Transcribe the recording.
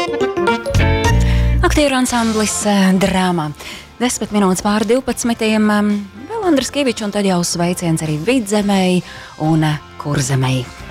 Aktieru ansamblis Drāmā. 10 minūtes pār 12. Vēl Andris Kievičs un tad jau sveiciens arī Vidzemei un Kurzemei.